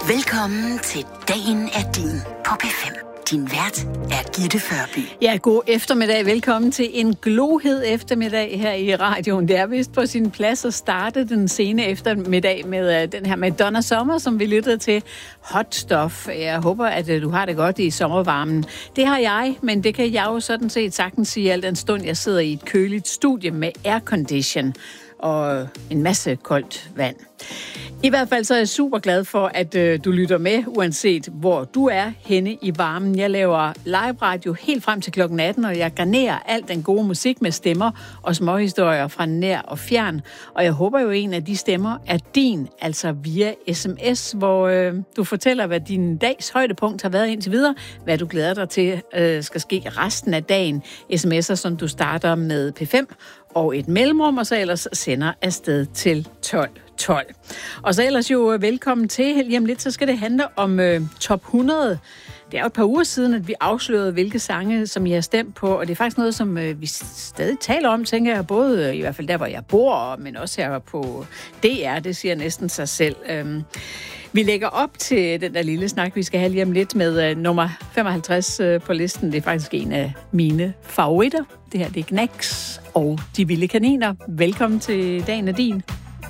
Velkommen til Dagen er din på P5. Din vært er Gitte Førby. Ja, god eftermiddag. Velkommen til en glohed eftermiddag her i radioen. Det er vist på sin plads at starte den sene eftermiddag med den her Madonna Summer, som vi lyttede til. Hot Stuff. Jeg håber, at du har det godt i sommervarmen. Det har jeg, men det kan jeg jo sådan set sagtens sige, al den stund jeg sidder i et køligt studie med aircondition og en masse koldt vand. I hvert fald så er jeg super glad for, at du lytter med, uanset hvor du er henne i varmen. Jeg laver live radio helt frem til klokken 18, og jeg garnerer al den gode musik med stemmer og småhistorier fra nær og fjern. Og jeg håber jo, en af de stemmer er din, altså via sms, hvor du fortæller, hvad din dags højdepunkt har været indtil videre, hvad du glæder dig til skal ske resten af dagen. SMS'er, som du starter med P5 og et mellemrum, og så ellers sender afsted til 12. Og så ellers jo velkommen til. Lige om lidt, så skal det handle om top 100. Det er jo et par uger siden, at vi afslørede, hvilke sange, som I har stemt på, og det er faktisk noget, som vi stadig taler om, tænker jeg, både i hvert fald der, hvor jeg bor, men også her på DR, det siger næsten sig selv. Vi lægger op til den der lille snak, vi skal have lige om lidt med nummer 55 på listen. Det er faktisk en af mine favoritter. Det her, det er Gnags og De Vilde Kaniner. Velkommen til Dagen er din.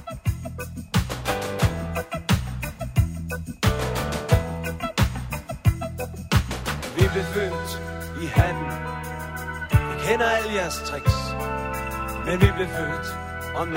Vi blev født i hatten. Vi kender alle jeres tricks, men vi blev født